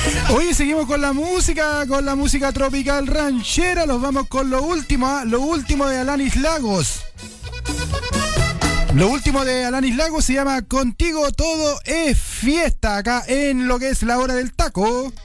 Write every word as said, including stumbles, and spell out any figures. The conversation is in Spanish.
Hoy seguimos con la música, con la música tropical ranchera. Los vamos con lo último, ¿eh? Lo último de Alanis Lagos. Lo último de Alanis Lagos se llama Contigo todo es fiesta, acá en lo que es la hora del taco.